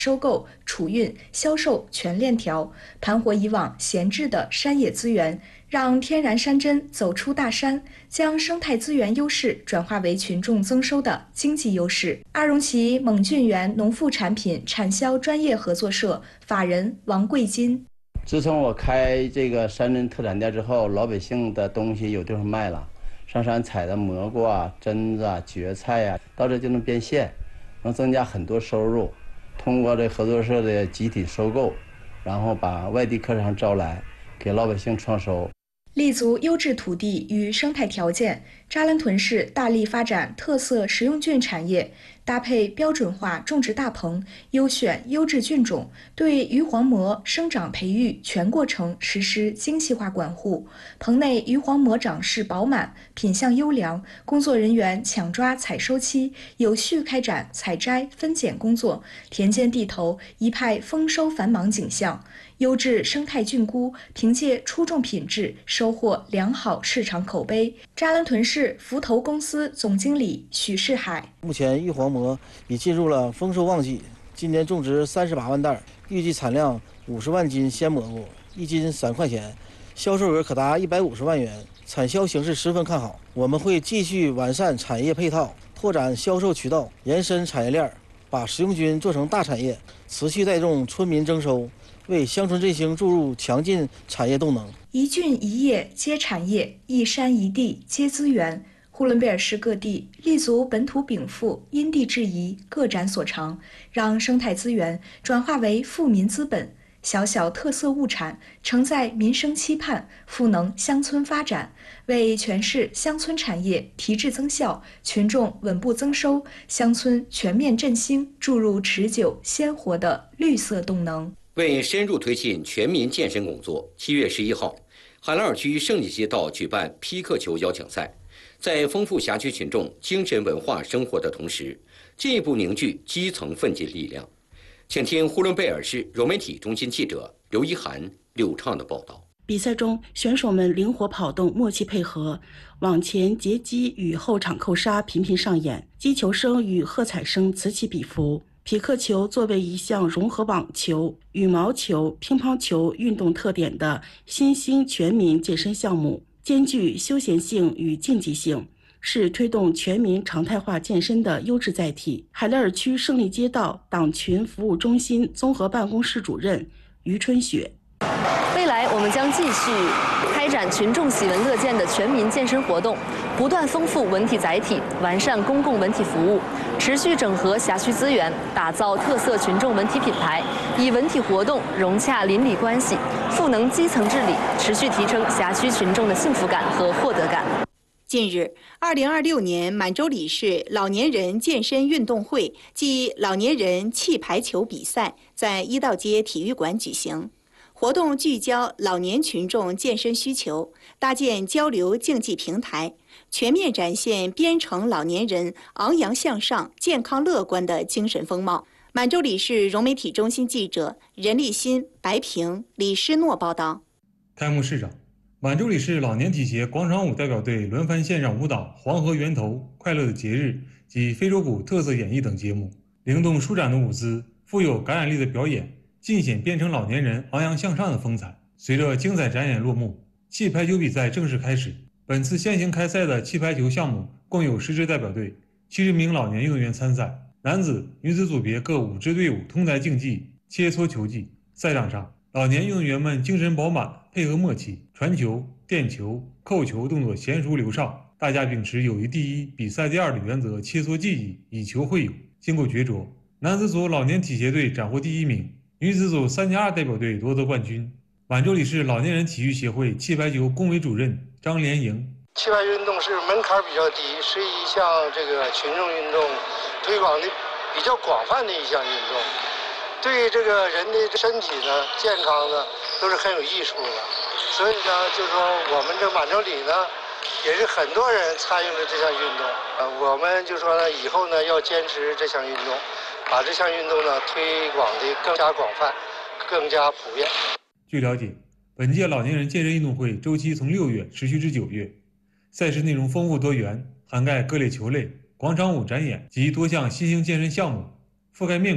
收购、储运、销售全链条，盘活以往闲置的山野资源，让天然山珍走出大山，将生态资源优势转化为群众增收的经济优势。二荣旗蒙郡园农副产品产销专业合作社法人王贵金。 自从我开这个山珍特产店之后，老百姓的东西有地方卖了，上山采的蘑菇啊、榛子啊、蕨菜啊，到这就能变现，能增加很多收入。通过这合作社的集体收购，然后把外地客商招来，给老百姓创收。 立足优质土地与生态条件，扎兰屯市大力发展特色食用菌产业，搭配标准化种植大棚，优选优质菌种，对鱼黄膜生长培育全过程实施精细化管护。棚内鱼黄膜长势饱满，品相优良，工作人员抢抓采收期，有序开展采摘分拣工作，田间地头一派丰收繁忙景象。优质生态菌菇凭借出众品质收获良好市场口碑。扎兰屯市福投公司总经理许世海： 目前玉黄膜已进入了丰收旺季，今年种植38万袋，预计产量50万斤鲜蘑菇，一斤3块钱，销售额可达150万元，产销形势十分看好。我们会继续完善产业配套，拓展销售渠道，延伸产业链，把食用菌做成大产业，持续带动村民增收，为乡村振兴注入强劲产业动能。 一郡一业皆产业，一山一地皆资源。呼伦贝尔市各地立足本土禀赋，因地制宜，各展所长，让生态资源转化为富民资本，小小特色物产承载民生期盼，赋能乡村发展，为全市乡村产业提质增效，群众稳步增收，乡村全面振兴注入持久鲜活的绿色动能。 为深入推进全民健身工作，7月11号，海拉尔区胜利街道举办匹克球邀请赛，在丰富辖区群众精神文化生活的同时，进一步凝聚基层奋进力量。请听呼伦贝尔市融媒体中心记者刘一涵、柳畅的报道。 比赛中，选手们灵活跑动，默契配合，往前截击与后场扣杀频频上演，击球声与喝彩声此起彼伏。匹克球作为一项融合网球、羽毛球、乒乓球运动特点的新兴全民健身项目，兼具休闲性与竞技性，是推动全民常态化健身的优质载体。海拉尔区胜利街道党群服务中心综合办公室主任于春雪： 未来我们将继续开展群众喜闻乐见的全民健身活动，不断丰富文体载体，完善公共文体服务，持续整合辖区资源，打造特色群众文体品牌，以文体活动融洽邻里关系，赋能基层治理，持续提升辖区群众的幸福感和获得感。 近日，2026年满洲里市老年人健身运动会暨老年人气排球比赛在一道街体育馆举行。活动聚焦老年群众健身需求，搭建交流竞技平台，全面展现边城老年人昂扬向上、健康乐观的精神风貌。满洲里市融媒体中心记者任立新、白平、李诗诺报道。 开幕式上，满洲里市老年体协广场舞代表队轮番献上舞蹈《黄河源头》、《快乐的节日》及非洲鼓特色演绎等节目，灵动舒展的舞姿，富有感染力的表演，尽显边城老年人昂扬向上的风采。随着精彩展演落幕，气排球比赛正式开始。本次先行开赛的气排球项目共有10支代表队，70名老年运动员参赛，男子、女子组别各5支队伍同台竞技切磋球技。赛场上，老年运动员们精神饱满，配合默契，传球、垫球、扣球动作娴熟流畅。大家秉持友谊第一、比赛第二的原则，切磋技艺，以球会友。经过角逐，男子组老年体协队斩获第1名，女子组3+2代表队夺得冠军。满洲里市老年人体育协会气排球工委主任张连营： 气排球运动是门槛比较低，是一项这个群众运动推广的比较广泛的一项运动，对这个人的身体呢、健康呢都是很有益处的。所以呢，就是说我们这满洲里呢，也是很多人参与了这项运动。我们就说呢，以后呢要坚持这项运动，把这项运动呢推广的更加广泛、更加普遍。 据了解，本届老年人健身运动会周期从6月持续至9月，赛事内容丰富多元，涵盖各类球类、广场舞展演及多项新兴健身项目，覆盖面广，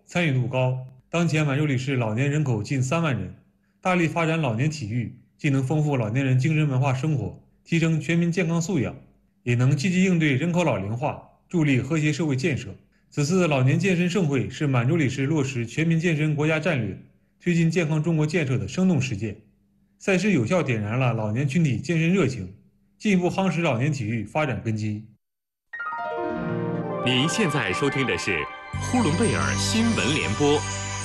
参与度高。当前满洲里市老年人口近3万人，大力发展老年体育，既能丰富老年人精神文化生活，提升全民健康素养，也能积极应对人口老龄化，助力和谐社会建设。此次老年健身盛会是满洲里市落实全民健身国家战略、推进健康中国建设的生动实践。赛事有效点燃了老年群体健身热情，进一步夯实老年体育发展根基。 您现在收听的是呼伦贝尔新闻联播。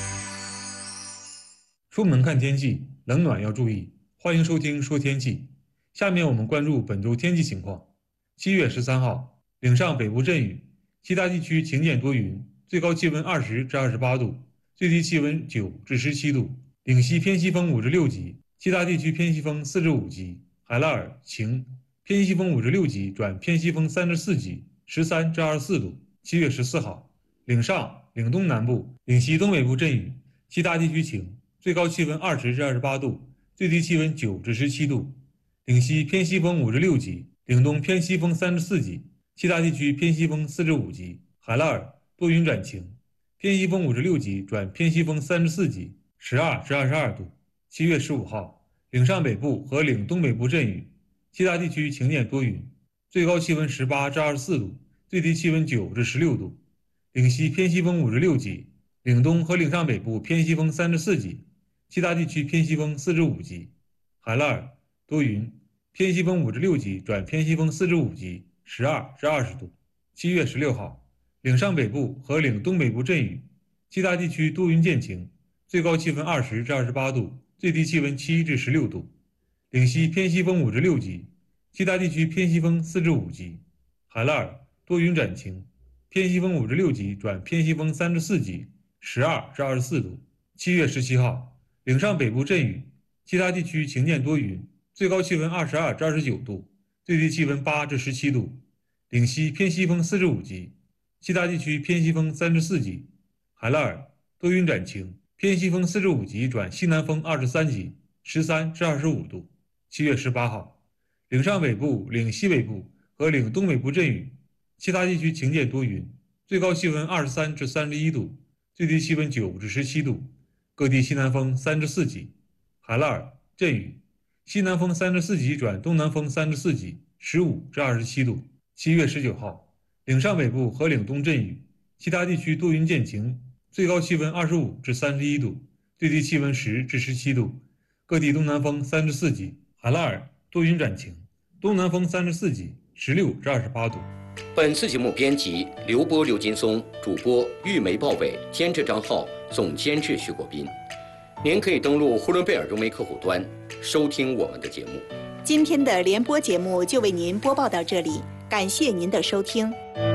出门看天气，冷暖要注意。欢迎收听说天气。下面我们关注本周天气情况。7月13号，岭上北部阵雨，其他地区晴间多云，最高气温20至28度，最低气温9至17度。岭西偏西风5至6级，其他地区偏西风4至5级。海拉尔晴，偏西风5至6级转偏西风3至4级，13至24度。7月14号，岭上、岭东南部、岭西东北部阵雨，其他地区晴，最高气温20至28度，最低气温9至17度。岭西偏西风5至6级，岭东偏西风3至4级，其他地区偏西风4至5级。海拉尔多云转晴，偏西风5至6级转偏西风3至4级，12至22度。7月15号，岭上北部和岭东北部阵雨，其他地区晴间多云，最高气温18至24度，最低气温9至16度。岭西偏西风5至6级，岭东和岭上北部偏西风3至4级，其他地区偏西风4至5级。海拉尔多云，偏西风5至6级转偏西风4至5级，12至20度。7月16号，岭上北部和岭东北部阵雨，其他地区多云见晴，最高气温20至28度，最低气温7至16度。岭西偏西风5至6级，其他地区偏西风4至5级。海拉尔多云转晴，偏西风5至6级转偏西风3至4级，12至24度。7月17号，岭上北部阵雨，其他地区晴间多云，最高气温22至29度，最低气温8至17度。岭西偏西风4至5级，其他地区偏西风3至4级。海拉尔多云转晴，偏西风4至5级转西南风2至3级，13至25度。7月18号，岭上北部、岭西北部和岭东北部阵雨，其他地区晴间多云，最高气温23至31度，最低气温9至17度，各地西南风3至4级。海拉尔阵雨，西南风3至4级转东南风3至4级，15至27度。7月19号，岭上北部和岭东阵雨，其他地区多云见晴，最高气温25至31度，最低气温10至17度，各地东南风3至4级。海拉尔多云转晴，东南风3至4级，16至28度。 本次节目编辑刘波、刘金松，主播玉梅、鲍伟，监制张浩，总监制徐国斌。您可以登录呼伦贝尔融媒客户端收听我们的节目。 今天的联播节目就为您播报到这里，感谢您的收听。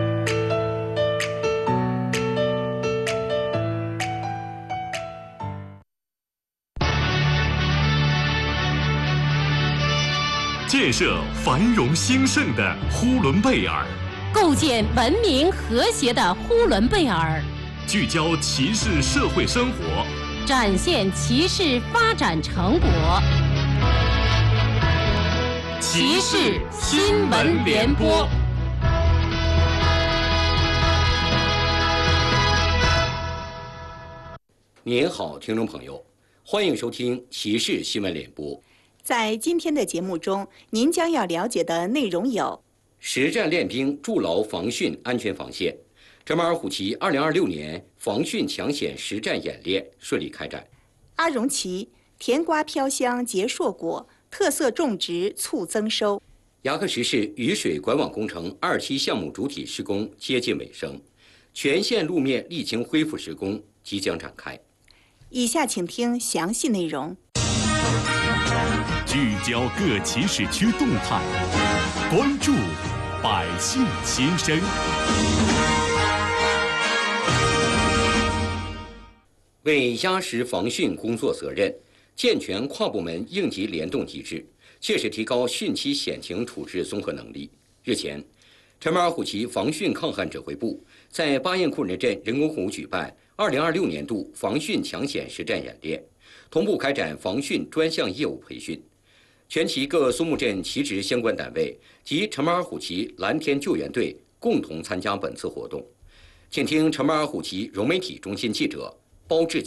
建设繁荣兴盛的呼伦贝尔， 构建文明和谐的呼伦贝尔， 聚焦骑士社会生活， 展现骑士发展成果。骑士新闻联播。 您好，听众朋友，欢迎收听骑士新闻联播。 在今天的节目中，您将要了解的内容有： 实战练兵筑牢防汛安全防线，哲马尔虎旗2026年防汛抢险实战演练顺利开展。 阿荣旗甜瓜飘香结硕果，特色种植促增收。 牙克石市雨水管网工程2期项目主体施工接近尾声，全线路面沥青恢复施工即将展开。 以下请听详细内容。 聚焦各骑士区动态，关注百姓心声。 为压实防汛工作责任，健全跨部门应急联动机制，切实提高汛期险情处置综合能力。日前，陈马尔虎旗防汛抗旱指挥部在巴彦库人镇人工湖举办2026年度防汛抢险实战演练，同步开展防汛专项业务培训。全旗各苏木镇旗职相关单位及陈马尔虎旗蓝天救援队共同参加本次活动。 请听城门尔虎旗融媒体中心记者包志